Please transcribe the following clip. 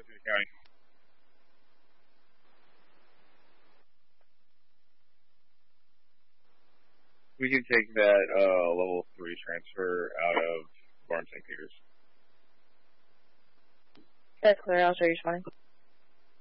City County. We can take that level 3 transfer out of Barnes St. Peter's. That's clear. I'll show you fine.